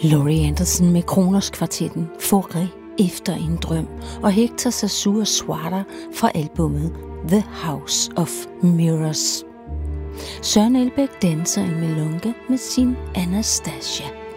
Laurie Anderson med Kronos Kvartetten, Forêt efter en drøm, og Hector Sazur Swatter fra albumet The House of Mirrors. Søren Elbæk danser en melonga med sin Anastasia.